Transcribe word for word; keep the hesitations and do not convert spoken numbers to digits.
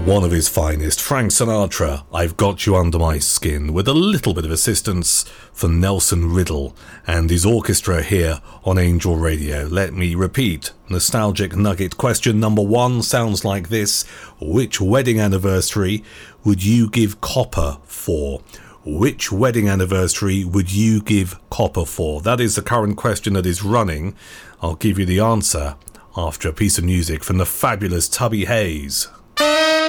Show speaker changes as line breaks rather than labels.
one of his finest, Frank Sinatra, I've Got You Under My Skin, with a little bit of assistance from Nelson Riddle and his orchestra here on Angel Radio. Let me repeat, nostalgic nugget question number one sounds like this. Which wedding anniversary would you give copper for? Which wedding anniversary would you give copper for? That is the current question that is running. I'll give you the answer after a piece of music from the fabulous Tubby Hayes.